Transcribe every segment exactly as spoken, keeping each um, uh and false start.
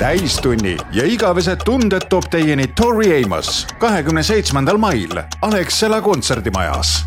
täistunni ja igavesed tunded toob teieni Tori Amos kahekümne seitsmendal mail Alexela kontserdimajas.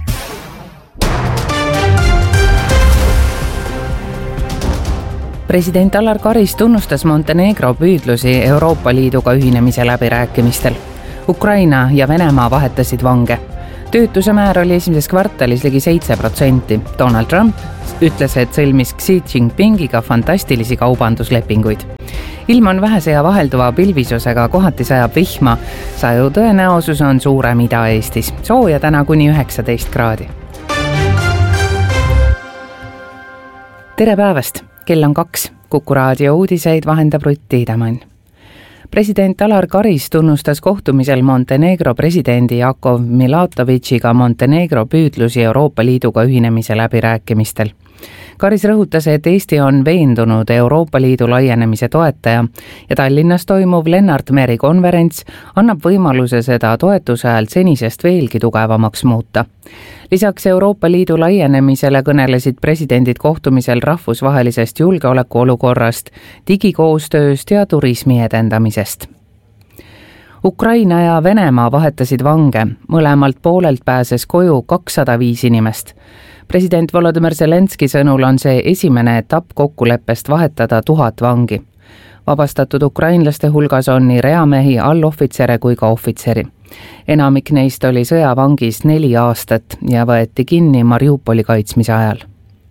President Alar Karis tunnustas Montenegro püüdlusi Euroopa Liiduga ühinemise läbirääkimistel. Ukraina ja Venemaa vahetasid vange. Töötuse määr oli esimeses kvartalis ligi seitse protsenti. Donald Trump ütles, et sõlmis Xi Jinpingiga fantastilisi kaubanduslepinguid. Ilm on vähese ja vahelduva pilvisusega, kohati sajab vihma. Saju tõenäosus on suurem Ida-Eestis. Sooja täna kuni üheksateist kraadi. Tere päevast! Kell on kaks. Kuku raadio uudiseid vahendab Rutt Tiidemann. President Alar Karis tunnustas kohtumisel Montenegro presidendi Jakov Milotovitšiga Montenegro püüdlusi Euroopa Liiduga ühinemise läbirääkimistel. Karis rõhutas, et Eesti on veendunud Euroopa Liidu laienemise toetaja ja Tallinnas toimuv Lennart Meri konverents annab võimaluse seda toetuse häält senisest veelgi tugevamaks muuta. Lisaks Euroopa Liidu laienemisele kõnelesid presidendid kohtumisel rahvusvahelisest julgeolekuolukorrast, digikoostööst ja turismi edendamisest. Ukraina ja Venemaa vahetasid vange, mõlemalt poolelt pääses koju kakssada viis inimest. President Volodymyr Zelenski sõnul on see esimene etapp kokkuleppest vahetada tuhat vangi. Vabastatud ukrainlaste hulgas on nii reamehi, allohvitsere kui ka ohvitseri. Enamik neist oli sõjavangis neli aastat ja võeti kinni Mariupoli kaitsmise ajal.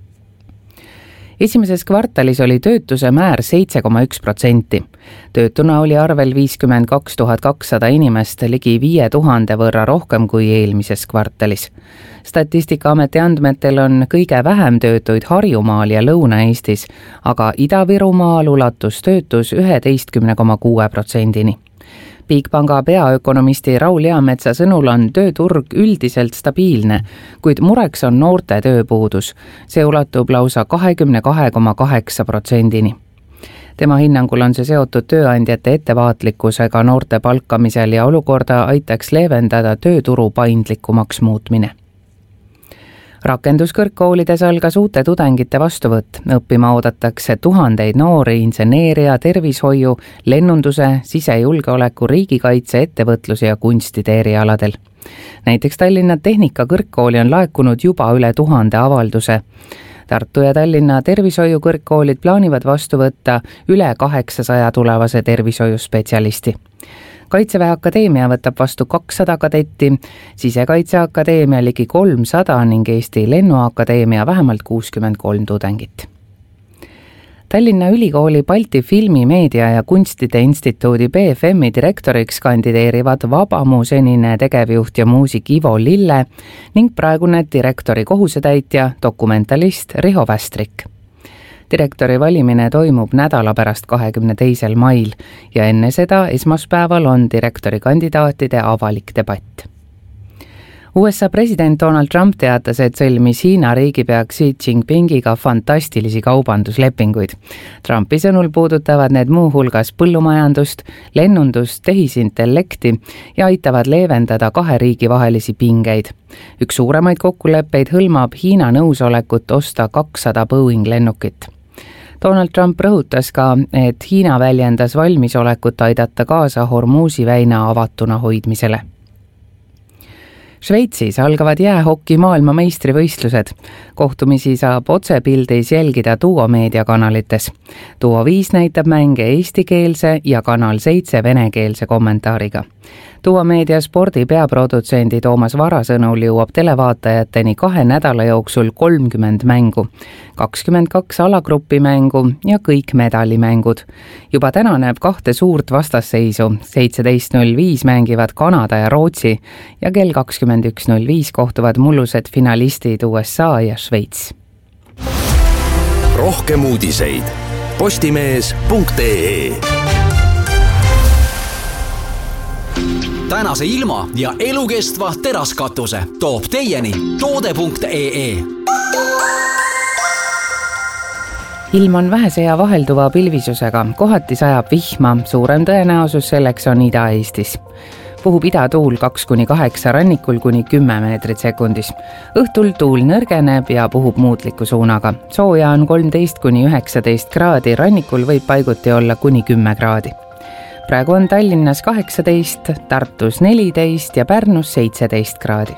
Esimeses kvartalis oli töötuse määr seitse koma üks protsenti. Töötuna oli arvel viiskümmend kaks tuhat kakssada inimest, ligi viie tuhande võrra rohkem kui eelmises kvartalis. Statistikaameti andmetel on kõige vähem töötuid Harjumaal ja Lõuna-Eestis, aga Ida-Virumaal ulatus töötus üheteistkümne koma kuue protsendini. Bigpanga peaökonomisti Raul Eametsa sõnul on tööturg üldiselt stabiilne, kuid mureks on noorte tööpuudus. See ulatub lausa kahekümne kahe koma kaheksa protsendini. Tema hinnangul on see seotud tööandjate ettevaatlikkusega noorte palkamisel ja olukorda aitaks leevendada tööturu paindlikumaks muutmine. Rakenduskõrgkoolides algas uute tudengite vastuvõtt. Õppima oodatakse tuhandeid noori inseneeria, tervishoiu, lennunduse, sisejulgeoleku, riigikaitse, ettevõtluse ja kunstide erialadel. Näiteks Tallinna Tehnikakõrgkooli on laekunud juba üle tuhande avalduse. Tartu ja Tallinna tervishoiukõrgkoolid plaanivad vastu võtta üle kaheksasaja tulevase tervishoiuspetsialisti. Kaitseväe Akadeemia võtab vastu kakssada kadetti, Sisekaitseakadeemia ligi kolmsada ning Eesti Lennuakadeemia vähemalt kuuskümmend kolm tudengit. Tallinna Ülikooli Balti Filmi, Meedia ja Kunstide Instituudi B F M-i direktoriks kandideerivad Vabamu senine tegevjuht ja muusik Ivo Lille ning praegune direktori kohusetäitja, dokumentalist Riho Västrik. Direktori valimine toimub nädala pärast kahekümne teisel mail ja enne seda esmaspäeval on direktori kandidaatide avalik debatt. U S A president Donald Trump teatas, et sõlmis Hiina riigipea Xi Jinpingiga fantastilisi kaubanduslepinguid. Trumpi sõnul puudutavad need muu hulgas põllumajandust, lennundust, tehisintellekti ja aitavad leevendada kahe riigi vahelisi pingeid. Üks suuremaid kokkuleppeid hõlmab Hiina nõusolekut osta kakssada Boeing lennukit. Donald Trump rõhutas ka, et Hiina väljendas valmisolekut aidata kaasa Hormuzi väina avatuna hoidmisele. Šveitsis algavad jäähoki maailma meistrivõistlused. Kohtumisi saab otsepildis jälgida Duo meediakanalites. Duo viis näitab mänge eestikeelse ja Kanal seitse venekeelse kommentaariga. Duo meedia spordi peaprodutsendi Toomas Vara sõnul jõuab televaatajateni kahe nädala jooksul kolmkümmend mängu, kakskümmend kaks alagrupi mängu ja kõik medalimängud. Juba täna näeb kahte suurt vastasseisu, seitseteist null viis mängivad Kanada ja Rootsi ja kell kakskümmend üks null viis kohtuvad mullused finalistid U S A ja Šveits. Rohkem uudiseid postimees punkt ee. Tänase ilma ja elukestva teraskatuse toob teieni toode punkt ee. Ilm on vähese ja vahelduva pilvisusega, kohati sajab vihma, suurem tõenäosus selleks on Ida-Eestis. puhub idatuul kaks kuni kaheksa, rannikul kuni kümme meetrit sekundis. Õhtul tuul nõrgeneb ja puhub muutliku suunaga. Sooja on kolmteist kuni üheksateist kraadi, rannikul võib paiguti olla kuni kümme kraadi. Praegu on Tallinnas kaheksateist, Tartus neliteist ja Pärnus seitseteist kraadi.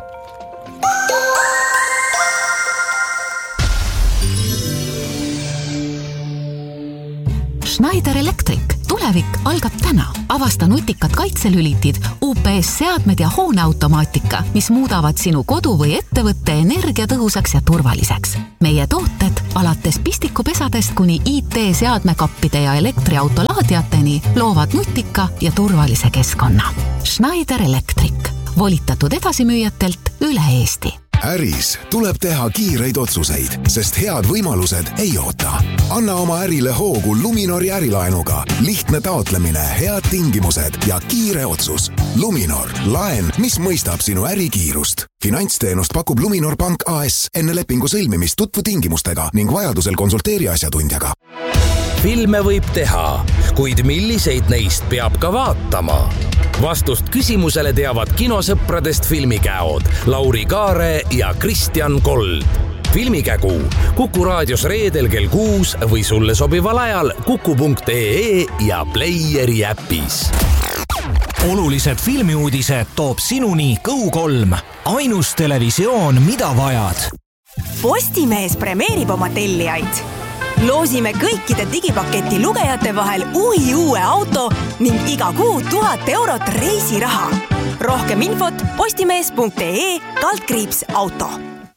Schneider Electric. Tulevik algab täna. Avasta nutikad kaitselülitid, U P S-seadmed ja hooneautomaatika, mis muudavad sinu kodu või ettevõtte energiatõhusaks ja turvaliseks. Meie tooted alates pistikupesadest kuni I T-seadmekappide ja elektriautolaadiateni loovad nutika ja turvalise keskkonna. Schneider Electric. Volitatud edasimüüjatelt üle Eesti. Äris tuleb teha kiireid otsuseid, sest head võimalused ei oota. Anna oma ärile hoogu Luminori ärilaenuga. Lihtne taotlemine, head tingimused ja kiire otsus. Luminor. Laen, mis mõistab sinu ärikiirust. Finantsteenust pakub Luminor Pank A S. Enne lepingu sõlmimist tutvu tingimustega ning vajadusel konsulteeri asjatundjaga. Filme võib teha, kuid milliseid neist peab ka vaatama? Vastust küsimusele teavad kinosõpradest filmikäod Lauri Kaare ja Kristjan Kold. Filmikägu Kuku raadios reedel kell kuus või sulle sobival ajal kuku punkt ee ja Playeri äpis. Olulised filmiuudised toob sinuni Go kolm. Ainus televisioon, mida vajad. Postimees premeerib oma tellijaid. Loosime kõikide digipaketi lugejate vahel uhi uue auto ning iga kuu tuhat eurot reisiraha. Rohkem infot postimees punkt ee kaldkriips auto.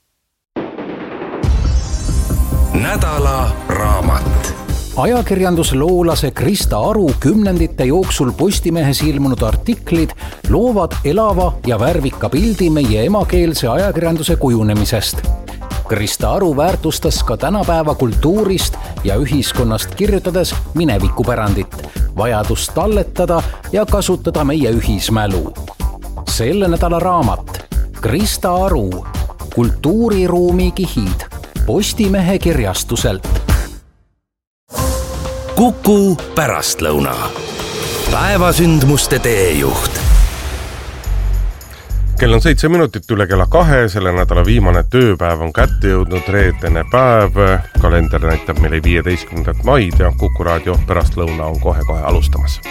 Nädala raamat. Ajakirjandusloolase Krista Aru kümnendite jooksul Postimehes ilmunud artiklid loovad elava ja värvika pildi meie emakeelse ajakirjanduse kujunemisest. Krista Aru väärtustas ka tänapäeva kultuurist ja ühiskonnast kirjutades minevikupärandit, vajadust talletada ja kasutada meie ühismälu. Selle nädala raamat Krista Aru, kultuuriruumi kihid, Postimehe kirjastuselt. Kuku pärastlõuna. Päevasündmuste teejuht. Kell on seitse minutit üle kella kahe, selle nädala viimane tööpäev on kätte jõudnud reedene päev. Kalender näitab meile viieteistkümnendat maid ja Kuku raadio pärastlõuna on kohe-kohe alustamas.